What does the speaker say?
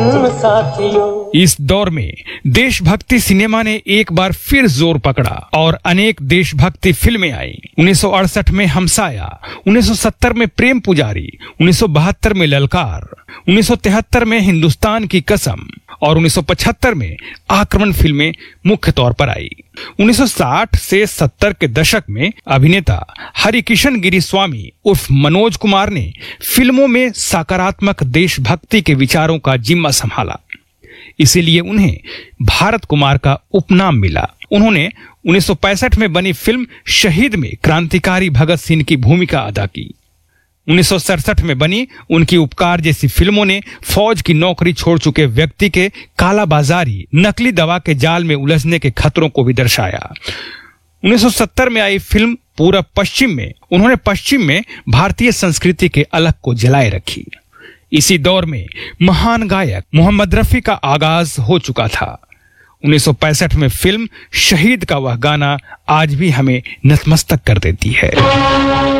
इस दौर में देशभक्ति सिनेमा ने एक बार फिर जोर पकड़ा और अनेक देशभक्ति फिल्में आई। 1968 में हमसाया, 1970 में प्रेम पुजारी, 1972 में ललकार, 1973 में हिंदुस्तान की कसम और 1975 में आक्रमण फिल्में मुख्य तौर पर आई। 1960 से 70 के दशक में अभिनेता हरिकिशन गिरिस्वामी उर्फ मनोज कुमार ने फिल्मों में सकारात्मक देशभक्ति के विचारों का जिम्मा संभाला। इसीलिए उन्हें भारत कुमार का उपनाम मिला। उन्होंने 1965 में बनी फिल्म शहीद में क्रांतिकारी भगत सिंह की भूमिका अदा की। 1967 में बनी उनकी उपकार जैसी फिल्मों ने फौज की नौकरी छोड़ चुके व्यक्ति के कालाबाजारी, नकली दवा के जाल में उलझने के खतरों को भी दर्शाया। 1970 में आई फिल्म पूरब पश्चिम में उन्होंने पश्चिम में भारतीय संस्कृति के अलग को जलाए रखी। इसी दौर में महान गायक मोहम्मद रफी का आगाज हो चुका था। 1965 में फिल्म शहीद का वह गाना आज भी हमें नतमस्तक कर देती है।